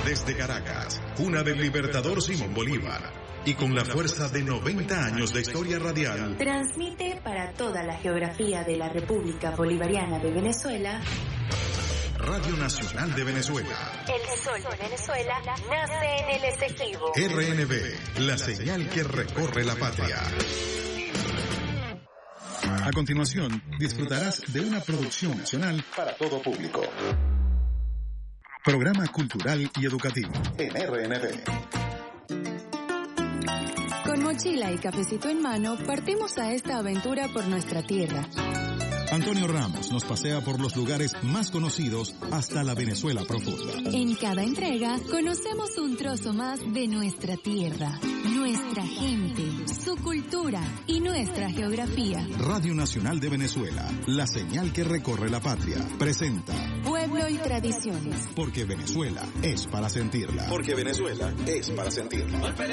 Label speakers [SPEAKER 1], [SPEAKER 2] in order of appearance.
[SPEAKER 1] Desde Caracas, cuna del libertador Simón Bolívar, y con la fuerza de 90 años de historia radial,
[SPEAKER 2] transmite para toda la geografía de la República Bolivariana de Venezuela,
[SPEAKER 1] Radio Nacional de Venezuela.
[SPEAKER 2] El sol de Venezuela nace en el Esequibo.
[SPEAKER 1] RNV, la señal que recorre la patria. A continuación, disfrutarás de una producción nacional para todo público. Programa cultural y educativo en RNV.
[SPEAKER 3] Con mochila y cafecito en mano, partimos a esta aventura por nuestra tierra.
[SPEAKER 1] Antonio Ramos nos pasea por los lugares más conocidos hasta la Venezuela profunda.
[SPEAKER 3] En cada entrega, conocemos un trozo más de nuestra tierra, nuestra gente, su cultura y nuestra geografía.
[SPEAKER 1] Radio Nacional de Venezuela, la señal que recorre la patria, presenta
[SPEAKER 3] Pueblo y Tradiciones.
[SPEAKER 1] Porque Venezuela es para sentirla. Porque Venezuela es para sentirla.
[SPEAKER 4] Golpe de